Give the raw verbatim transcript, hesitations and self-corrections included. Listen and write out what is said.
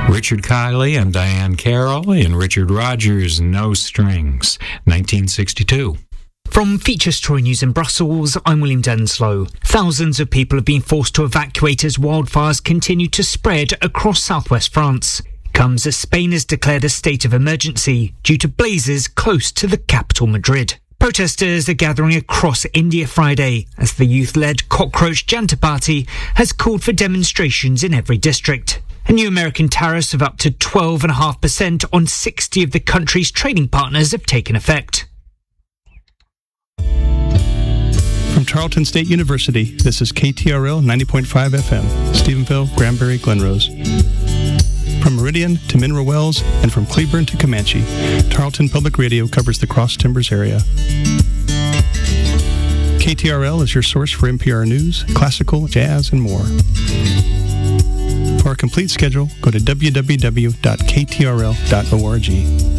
Richard Kiley and Diane Carroll in Richard Rogers' No Strings, nineteen sixty-two. From Features Troy News in Brussels, I'm William Denslow. Thousands of people have been forced to evacuate as wildfires continue to spread across southwest France. Comes as Spain has declared a state of emergency due to blazes close to the capital Madrid. Protesters are gathering across India Friday as the youth-led Cockroach Janta Party has called for demonstrations in every district. A new American tariffs of up to twelve point five percent on sixty of the country's trading partners have taken effect. From Tarleton State University, this is K T R L ninety point five F M, Stephenville, Granbury, Glenrose. From Meridian to Mineral Wells and from Cleburne to Comanche, Tarleton Public Radio covers the Cross Timbers area. K T R L is your source for N P R news, classical, jazz, and more. For a complete schedule, go to w w w dot k t r l dot org.